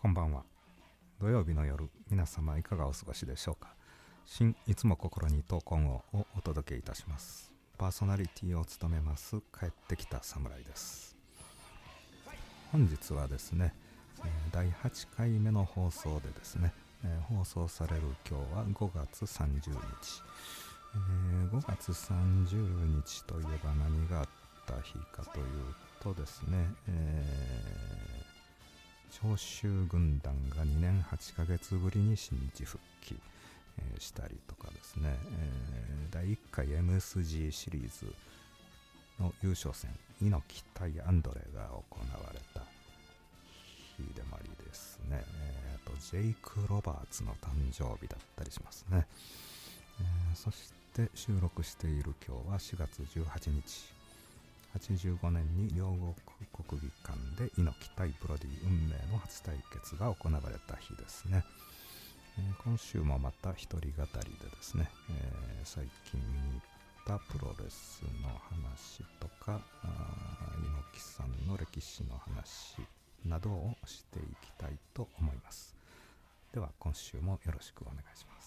こんばんは。土曜日の夜、皆様いかがお過ごしでしょうか。いつも心に闘魂をお届けいたします。パーソナリティを務めます帰ってきた侍です。本日はですね、第8回目の放送でですね、放送される今日は5月30日。5月30日といえば何があった日かというとですね、長州軍団が2年8ヶ月ぶりに新日復帰、したりとかですね、第1回 MSG シリーズの優勝戦猪木対アンドレが行われた日でもありですね、あとジェイク・ロバーツの誕生日だったりしますね。そして収録している今日は4月18日、85年に両国国技館で猪木対ブロディ運命の初対決が行われた日ですね。今週もまた一人語りでですね、最近見に行ったプロレスの話とか猪木さんの歴史の話などをしていきたいと思います。では今週もよろしくお願いします。